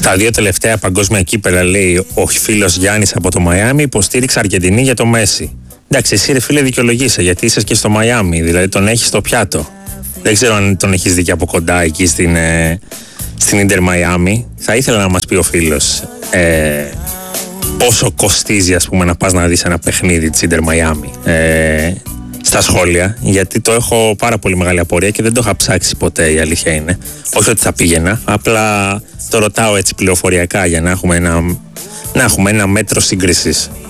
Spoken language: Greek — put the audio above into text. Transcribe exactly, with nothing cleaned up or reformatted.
Στα δύο τελευταία παγκόσμια κύπελα, λέει ο φίλος Γιάννης από το Μαϊάμι, υποστήριξε Αργεντινή για το Μέση. Εντάξει, εσύ ρε φίλε δικαιολογείσαι, γιατί είσαι και στο Μαϊάμι, δηλαδή τον έχεις στο πιάτο. Δεν ξέρω αν τον έχεις δει και από κοντά εκεί στην, ε, στην Ίντερ Μαϊάμι. Θα ήθελα να μας πει ο φίλος ε, πόσο κοστίζει, ας πούμε, να πας να δεις ένα παιχνίδι της Ίντερ Μαϊάμι ε, στα σχόλια, γιατί το έχω πάρα πολύ μεγάλη απορία και δεν το είχα ψάξει ποτέ, η αλήθεια είναι. Όχι ότι θα πήγαινα, απλά το ρωτάω έτσι πληροφοριακά για να έχουμε ένα, να έχουμε ένα μέτρο σύγκρισης.